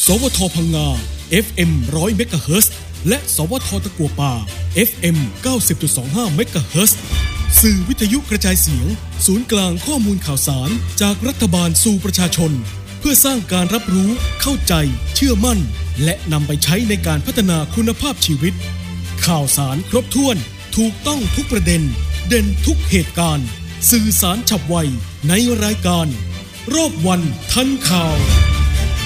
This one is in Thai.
สวทพังงา FM 100 เมกะเฮิรตซ์และสวทตะกั่วป่า FM 90.25 เมกะเฮิรตซ์สื่อวิทยุกระจายเสียงศูนย์กลางข้อมูลข่าวสารจากรัฐบาลสู่ประชาชนเพื่อสร้างการรับรู้เข้าใจเชื่อมั่นและนำไปใช้ในการพัฒนาคุณภาพชีวิตข่าวสารครบถ้วนถูกต้องทุกประเด็นเด่นทุกเหตุการณ์สื่อสารฉับไวในรายการรอบวันทันข่าว